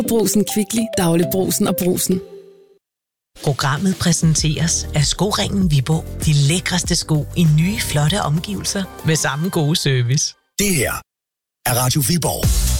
Brugsen Kvickly, Daglig Brugsen og Brugsen. Programmet præsenteres af Skoringen Viborg. De lækreste sko i nye, flotte omgivelser med samme gode service. Det her er Radio Viborg.